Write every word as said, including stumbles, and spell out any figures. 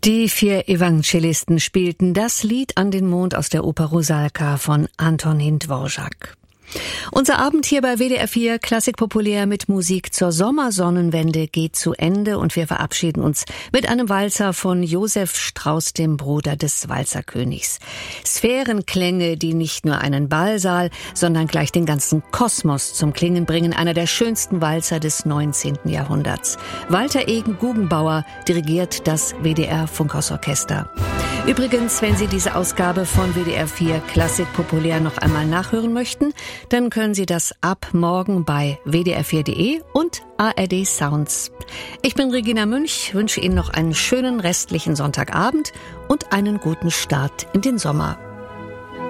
Die vier Evangelisten spielten das Lied an den Mond aus der Oper Rusalka von Antonín Dvořák. Unser Abend hier bei W D R vier Klassik populär mit Musik zur Sommersonnenwende geht zu Ende und wir verabschieden uns mit einem Walzer von Josef Strauss, dem Bruder des Walzerkönigs. Sphärenklänge, die nicht nur einen Ballsaal, sondern gleich den ganzen Kosmos zum Klingen bringen. Einer der schönsten Walzer des neunzehnten Jahrhunderts. Walter Egen Gugenbauer dirigiert das W D R Funkhausorchester. Übrigens, wenn Sie diese Ausgabe von W D R vier Klassik populär noch einmal nachhören möchten, dann können Sie das ab morgen bei w d r vier punkt de und A R D Sounds. Ich bin Regina Münch, wünsche Ihnen noch einen schönen restlichen Sonntagabend und einen guten Start in den Sommer.